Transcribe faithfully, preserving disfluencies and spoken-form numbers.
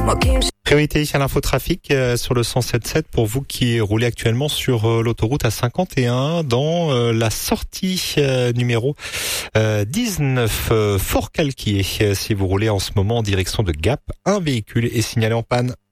Priorité à l'infotrafic euh, sur le cent sept sept pour vous qui roulez actuellement sur euh, l'autoroute A cinquante et un dans euh, la sortie euh, numéro euh, dix-neuf euh, Fort Calquier. Euh, si vous roulez en ce moment en direction de Gap, un véhicule est signalé en panne.